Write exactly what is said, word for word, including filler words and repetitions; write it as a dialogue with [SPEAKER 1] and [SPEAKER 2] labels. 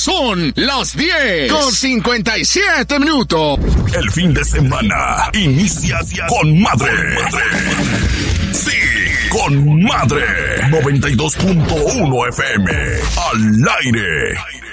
[SPEAKER 1] Son las diez con cincuenta y siete minutos.
[SPEAKER 2] El fin de semana inicia con madre. Sí, con madre. noventa y dos punto uno F M. Al aire.